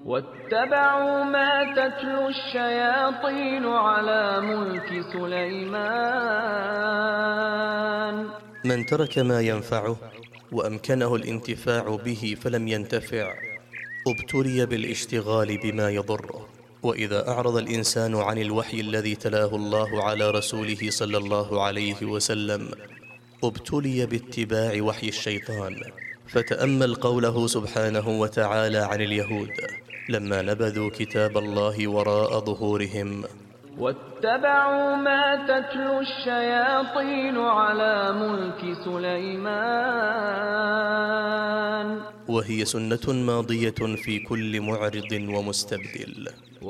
واتبعوا ما تتلو الشياطين على ملك سليمان. من ترك ما ينفعه وأمكنه الانتفاع به فلم ينتفع ابتلي بالاشتغال بما يضره. وإذا أعرض الإنسان عن الوحي الذي تلاه الله على رسوله صلى الله عليه وسلم ابتلي باتباع وحي الشيطان. فتأمل قوله سبحانه وتعالى عن اليهود لما نبذوا كتاب الله وراء ظهورهم: واتبعوا ما تتلو الشياطين على ملك سليمان. وهي سنة ماضية في كل معرض ومستبدل.